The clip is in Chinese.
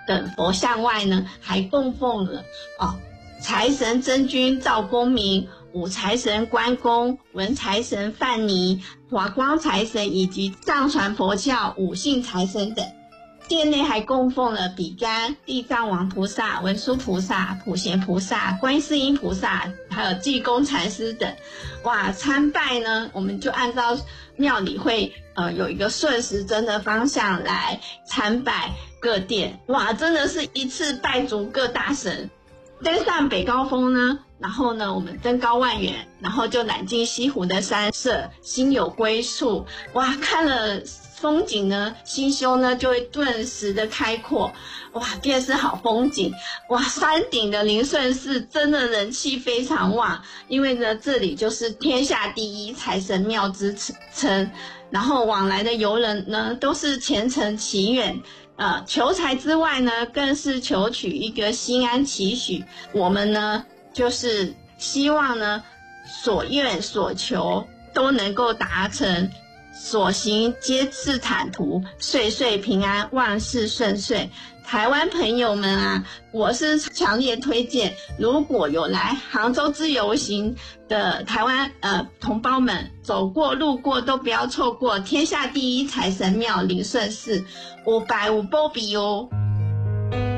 等佛像外呢，还供奉了财神真君赵公明、武财神关公、文财神范蠡、华光财神以及藏传佛教五姓财神等。殿内还供奉了比干、地藏王菩萨、文殊菩萨、普贤菩萨、观世音菩萨，还有济公禅师等。哇，参拜呢，我们就按照庙里会有一个顺时针的方向来参拜各殿。哇，真的是一次拜足各大神。登上北高峰呢，然后呢，我们登高望远，然后就揽尽西湖的山色，心有归处。哇，看了风景呢，心胸呢就会顿时的开阔。哇，便是好风景。哇，山顶的灵顺寺真的人气非常旺，因为呢，这里就是天下第一财神庙之称。然后往来的游人呢，都是虔诚祈愿。求财之外呢，更是求取一个心安期许。我们呢，就是希望呢，所愿所求都能够达成，所行皆是坦途，岁岁平安，万事顺遂。台湾朋友们啊，我是强烈推荐，如果有来杭州自由行的台湾同胞们，走过路过都不要错过天下第一财神庙灵顺寺，550波比哦。